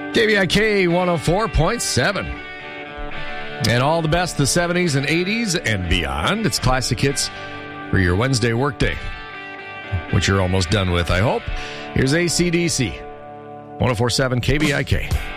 KVIK 104.7. And all the best, the 70s and 80s and beyond. It's classic hits for your Wednesday workday, which you're almost done with, I hope. Here's AC/DC 104.7 KVIK.